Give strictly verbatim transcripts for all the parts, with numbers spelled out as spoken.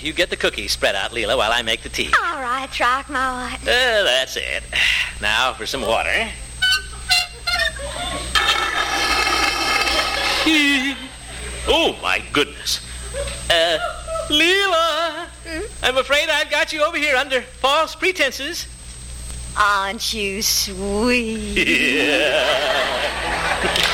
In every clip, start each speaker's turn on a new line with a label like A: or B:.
A: you get the cookies spread out, Leela, while I make the tea.
B: All right, Throckmorton.
A: Uh, that's it. Now for some water. Oh, my goodness. Uh, Leela, hmm? I'm afraid I've got you over here under false pretenses.
B: Aren't you sweet?
A: Yeah.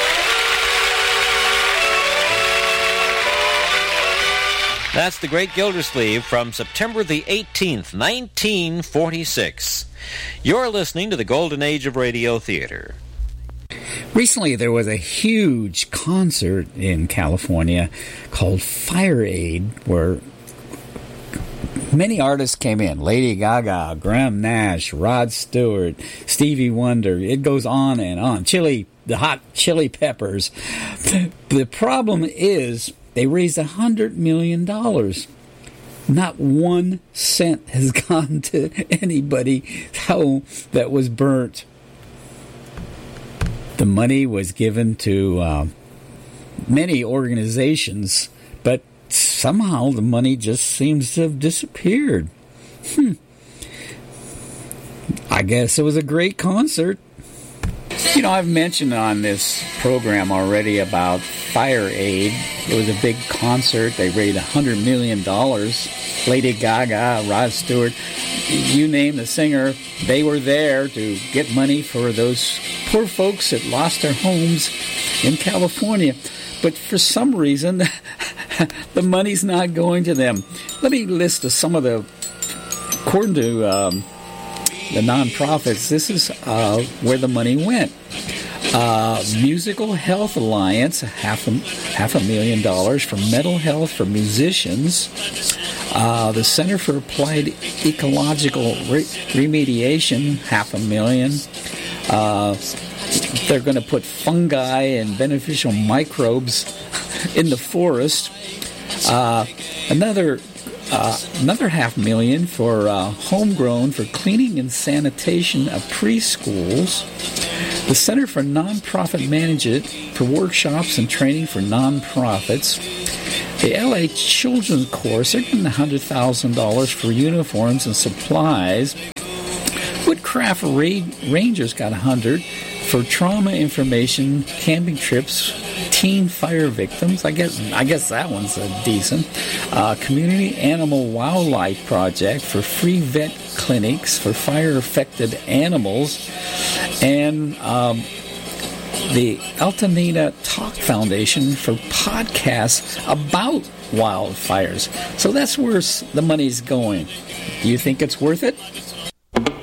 C: That's the Great Gildersleeve from September the eighteenth, nineteen forty-six. You're listening to the Golden Age of Radio Theater.
D: Recently, there was a huge concert in California called Fire Aid, where many artists came in. Lady Gaga, Graham Nash, Rod Stewart, Stevie Wonder. It goes on and on. Chili, the Hot Chili Peppers. The problem is they raised one hundred million dollars. Not one cent has gone to anybody's home that was burnt. The money was given to uh, many organizations, but somehow the money just seems to have disappeared. Hmm. I guess it was a great concert. You know, I've mentioned on this program already about Fire Aid. It was a big concert. They raised one hundred million dollars. Lady Gaga, Rod Stewart, you name the singer, they were there to get money for those poor folks that lost their homes in California. But for some reason, the money's not going to them. Let me list some of the, according to um, the nonprofits, this is uh, where the money went. Uh, Musical Health Alliance, half a, half a million dollars for mental health for musicians. Uh, the Center for Applied Ecological Re- Remediation, half a million. Uh, they're going to put fungi and beneficial microbes in the forest. Uh, another uh, another half million for uh, homegrown for cleaning and sanitation of preschools. The Center for Nonprofit Management for workshops and training for nonprofits. The L A Children's Course, they're getting one hundred thousand dollars for uniforms and supplies. Woodcraft Ra- Rangers got one hundred dollars for trauma information, camping trips, teen fire victims. I guess I guess that one's uh, decent. Uh, Community Animal Wildlife Project for free vet clinics for fire-affected animals. And um, the Altanita Talk Foundation for podcasts about wildfires. So that's where the money's going. Do you think it's worth it?